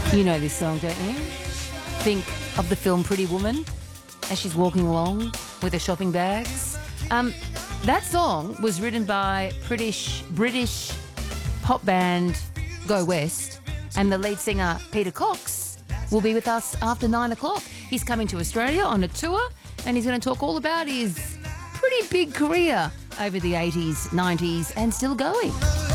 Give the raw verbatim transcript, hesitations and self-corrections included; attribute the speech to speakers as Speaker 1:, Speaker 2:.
Speaker 1: You know this song, don't you? Think of the film Pretty Woman as she's walking along with her shopping bags. Um, that song was written by British British pop band Go West, and the lead singer Peter Cox will be with us after nine o'clock. He's coming to Australia on a tour, and he's going to talk all about his pretty big career over the eighties, nineties, and still going.